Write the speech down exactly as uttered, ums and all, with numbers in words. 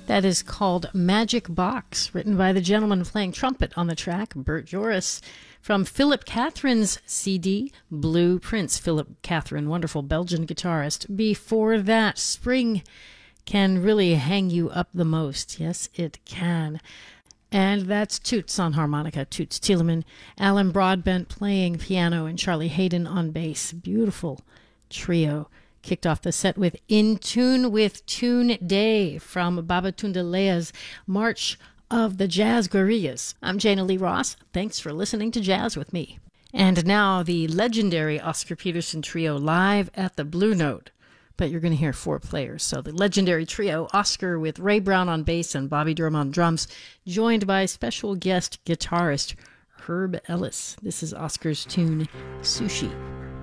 That is called Magic Box, written by the gentleman playing trumpet on the track, Bert Joris, from Philip Catherine's C D, Blue Prince. Philip Catherine, wonderful Belgian guitarist. Before that, Spring can really hang you up the most. Yes, it can. And that's Toots on harmonica, Toots Thielemann, Alan Broadbent playing piano, and Charlie Hayden on bass. Beautiful trio. Kicked off the set with In Tune with Tune Day from Babatunde Lea's March of the Jazz Guerrillas. I'm Jana Lee Ross. Thanks for listening to Jazz with me. And now the legendary Oscar Peterson Trio live at the Blue Note. But you're going to hear four players. So the legendary trio, Oscar with Ray Brown on bass and Bobby Durham on drums, joined by special guest guitarist Herb Ellis. This is Oscar's tune, Sushi.